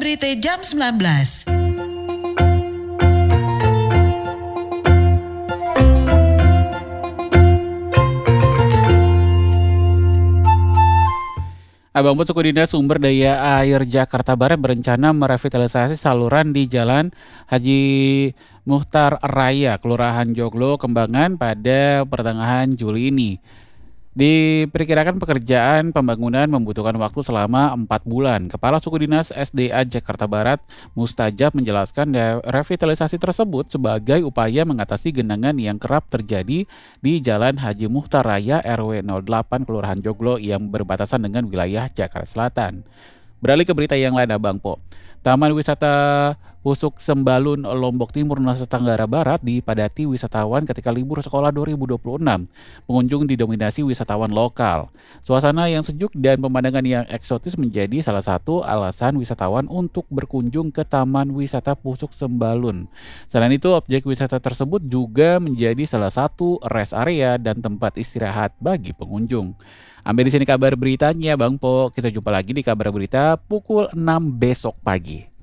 Berita jam 19. Abang Bos, Suku Dinas Sumber Daya Air Jakarta Barat berencana merevitalisasi saluran di Jalan Haji Muchtar Raya, Kelurahan Joglo, Kembangan pada pertengahan Juli ini. Diperkirakan pekerjaan pembangunan membutuhkan waktu selama 4 bulan. Kepala Suku Dinas SDA Jakarta Barat, Mustajab, menjelaskan revitalisasi tersebut sebagai upaya mengatasi genangan yang kerap terjadi di Jalan Haji Muchtar Raya RW 08 Kelurahan Joglo yang berbatasan dengan wilayah Jakarta Selatan. Beralih ke berita yang lain, Abang Po. Taman Wisata Pusuk Sembalun, Lombok Timur, Nusa Tenggara Barat dipadati wisatawan ketika libur sekolah 2026. Pengunjung didominasi wisatawan lokal. Suasana yang sejuk dan pemandangan yang eksotis menjadi salah satu alasan wisatawan untuk berkunjung ke Taman Wisata Pusuk Sembalun. Selain itu, objek wisata tersebut juga menjadi salah satu rest area dan tempat istirahat bagi pengunjung. Ambil di sini kabar beritanya, Bang Po. Kita jumpa lagi di kabar berita pukul 6 besok pagi.